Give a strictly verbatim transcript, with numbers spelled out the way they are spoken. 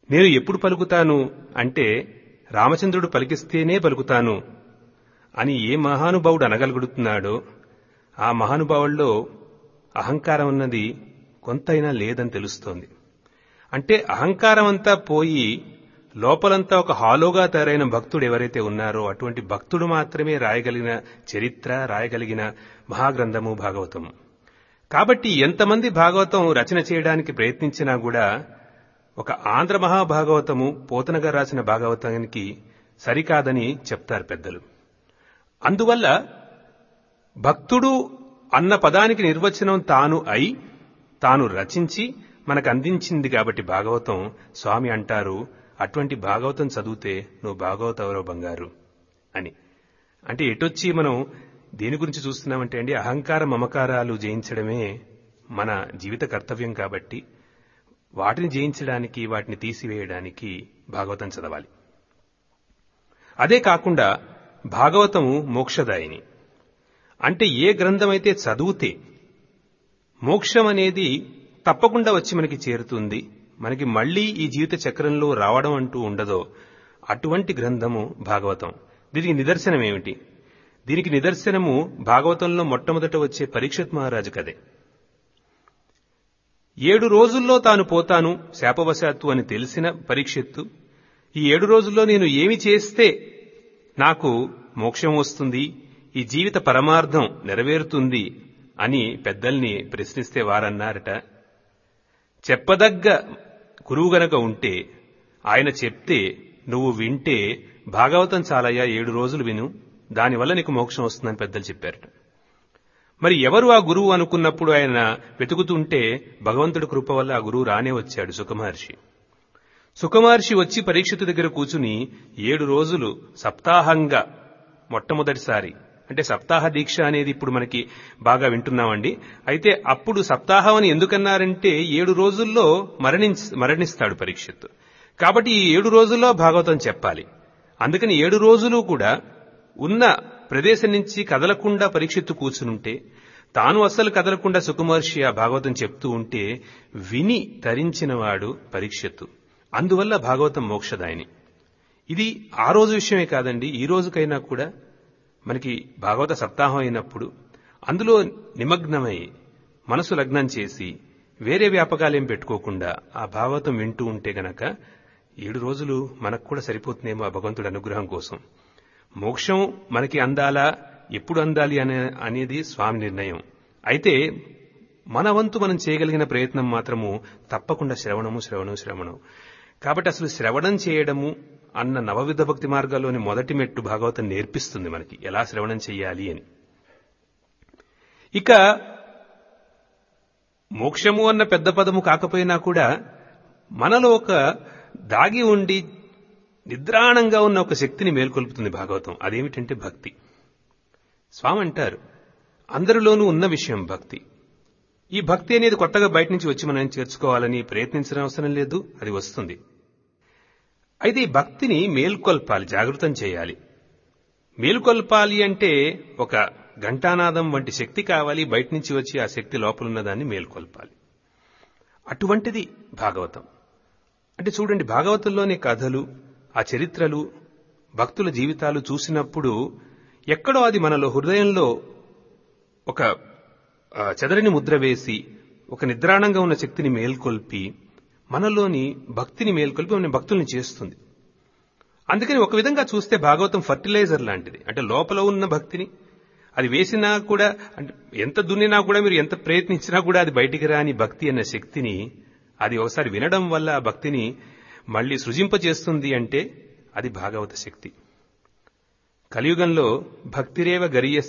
నేను ఎప్పుడు పలుకుతాను అంటే రామచంద్రుడు పలికిస్తేనే పలుకుతాను అని ఏ మహానుభావుడు అనగలుగుతున్నాడో ఆ మహానుభావుల్లో అహంకారం అన్నది కొంతైనా లేదని తెలుస్తోంది. అంటే అహంకారం అంతా పోయి లోపలంతా ఒక హాలోగా తయారైన భక్తుడు ఎవరైతే ఉన్నారో అటువంటి భక్తుడు మాత్రమే రాయగలిగిన చరిత్ర, రాయగలిగిన మహాగ్రంథము భాగవతము. కాబట్టి ఎంతమంది భాగవతం రచన చేయడానికి ప్రయత్నించినా కూడా ఒక ఆంధ్ర మహాభాగవతము పోతనగా రాసిన భాగవతానికి సరికాదని చెప్తారు పెద్దలు. అందువల్ల భక్తుడు అన్న పదానికి నిర్వచనం తాను అయి తాను రచించి మనకు అందించింది కాబట్టి భాగవతం. స్వామి అంటారు, అటువంటి భాగవతం చదివితే నువ్వు భాగవతవరో బంగారు అని. అంటే ఎటొచ్చి మనం దేని గురించి చూస్తున్నామంటే అండి, అహంకార మమకారాలు జయించడమే మన జీవిత కర్తవ్యం కాబట్టి వాటిని జయించడానికి, వాటిని తీసివేయడానికి భాగవతం చదవాలి. అదే కాకుండా భాగవతము మోక్షదాయిని. అంటే ఏ గ్రంథం అయితే చదివితే మోక్షం అనేది తప్పకుండా వచ్చి మనకి చేరుతుంది, మనకి మళ్లీ ఈ జీవిత చక్రంలో రావడం అంటూ ఉండదో అటువంటి గ్రంథము భాగవతం. దీనికి నిదర్శనం ఏమిటి? దీనికి నిదర్శనము భాగవతంలో మొట్టమొదట వచ్చే పరీక్షిత్ మహారాజు కథే. ఏడు రోజుల్లో తాను పోతాను శాపవశాత్తు అని తెలిసిన పరీక్షిత్తు, ఈ ఏడు రోజుల్లో నేను ఏమి చేస్తే నాకు మోక్షం వస్తుంది, ఈ జీవిత పరమార్థం నెరవేరుతుంది అని పెద్దల్ని ప్రశ్నిస్తే వారన్నారట, చెప్పదగ్గ గురువు గనక ఉంటే ఆయన చెప్తే నువ్వు వింటే భాగవతం చాలయ్యా, ఏడు రోజులు విను, దానివల్ల నీకు మోక్షం వస్తుందని పెద్దలు చెప్పారట. మరి ఎవరు ఆ గురువు అనుకున్నప్పుడు ఆయన వెతుకుతుంటే భగవంతుడి కృప వల్ల ఆ గురువు రానే వచ్చాడు, సుఖమహర్షి. సుఖమహర్షి వచ్చి పరీక్షితు దగ్గర కూర్చుని ఏడు రోజులు సప్తాహంగా మొట్టమొదటిసారి, అంటే సప్తాహ దీక్ష అనేది ఇప్పుడు మనకి బాగా వింటున్నామండి. అయితే అప్పుడు సప్తాహం అని ఎందుకన్నారంటే ఏడు రోజుల్లో మరణి మరణిస్తాడు పరీక్షిత్తు. కాబట్టి ఈ ఏడు రోజుల్లో భాగవతం చెప్పాలి. అందుకని ఏడు రోజులు కూడా ఉన్న ప్రదేశం నుంచి కదలకుండా పరీక్షిత్తు కూర్చునుంటే, తాను అస్సలు కదలకుండా సుఖమహర్షి ఆ భాగవతం చెప్తూ ఉంటే విని తరించినవాడు పరీక్షిత్తు. అందువల్ల భాగవతం మోక్షదాయిని. ఇది ఆ రోజు విషయమే కాదండి, ఈ రోజుకైనా కూడా మనకి భాగవత సప్తాహం అయినప్పుడు అందులో నిమగ్నమై మనసు లగ్నం చేసి వేరే వ్యాపకాలేం పెట్టుకోకుండా ఆ భాగవతం వింటూ ఉంటే గనక ఏడు రోజులు మనకు కూడా సరిపోతుందేమో ఆ భగవంతుడి అనుగ్రహం కోసం. మోక్షం మనకి అందాలా, ఎప్పుడు అందాలి అనే అనేది స్వామి నిర్ణయం. అయితే మన వంతు మనం చేయగలిగిన ప్రయత్నం మాత్రము తప్పకుండా శ్రవణము శ్రవణం శ్రవణం. కాబట్టి అసలు శ్రవణం చేయడము అన్న నవవిధ భక్తి మార్గాల్లోని మొదటి మెట్టు భాగవతం నేర్పిస్తుంది మనకి ఎలా శ్రవణం చెయ్యాలి అని. ఇక మోక్షము అన్న పెద్ద పదము కాకపోయినా కూడా మనలో ఒక దాగి ఉండి నిద్రాణంగా ఉన్న ఒక శక్తిని మేల్కొల్పుతుంది భాగవతం. అదేమిటంటే భక్తి. స్వామి అంటారు, అందరిలోనూ ఉన్న విషయం భక్తి. ఈ భక్తి అనేది కొత్తగా బయట నుంచి వచ్చి మనం చేర్చుకోవాలని ప్రయత్నించిన అవసరం లేదు, అది వస్తుంది. అయితే ఈ భక్తిని మేల్కొల్పాలి, జాగృతం చేయాలి. మేల్కొల్పాలి అంటే ఒక ఘంటానాదం వంటి శక్తి కావాలి, బయట నుంచి వచ్చి ఆ శక్తి లోపలున్న దాన్ని మేల్కొల్పాలి. అటువంటిది భాగవతం. అంటే చూడండి, భాగవతంలోని కథలు, ఆ చరిత్రలు, భక్తుల జీవితాలు చూసినప్పుడు ఎక్కడో అది మనలో హృదయంలో ఒక చెదరని ముద్ర వేసి ఒక నిద్రాణంగా ఉన్న శక్తిని మేల్కొల్పి మనలోని భక్తిని మేల్కొల్పి మన భక్తుల్ని చేస్తుంది. అందుకని ఒక విధంగా చూస్తే భాగవతం ఫర్టిలైజర్ లాంటిది. అంటే లోపల ఉన్న భక్తిని అది వేసినా కూడా, అంటే ఎంత దున్నినా కూడా, మీరు ఎంత ప్రయత్నించినా కూడా అది బయటికి రాని భక్తి అన్న శక్తిని అది ఒకసారి వినడం వల్ల ఆ భక్తిని మళ్లీ సృజింపజేస్తుంది. అంటే అది భాగవత శక్తి. కలియుగంలో భక్తిరేవ గరీయసి